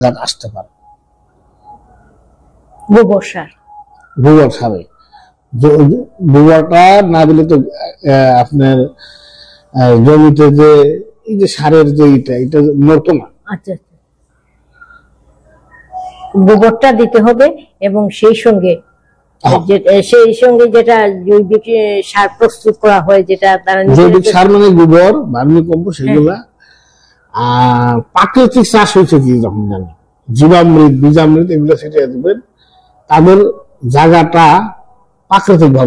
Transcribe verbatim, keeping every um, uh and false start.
গাছ আসতে পারে। গোবর সার গোবর সারে গোবরটা না দিলে তো আপনার জমিতে যে এই যে সারের যে এটা এটা নড়তো না। আচ্ছা, গোবরটা দিতে হবে এবং সেই সঙ্গে সেই সঙ্গে যেটা জৈবিক সার প্রস্তুত করা হয়, যেটা তারা জৈবিক সার মানে গোবর, ভার্মি কম্পোস্ট, সেগুলা। আর প্রাকৃতিক চাষ হয়েছে কি যখন জানি জীবামৃত, বীজামৃত এগুলো ছিটিয়ে দেবেন, তাদের জায়গাটা প্রাকৃতিক ভাবে